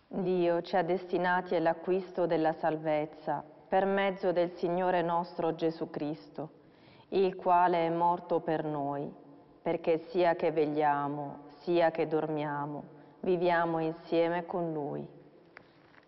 Dio ci ha destinati all'acquisto della salvezza per mezzo del Signore nostro Gesù Cristo, il quale è morto per noi, perché sia che vegliamo, sia che dormiamo, viviamo insieme con Lui.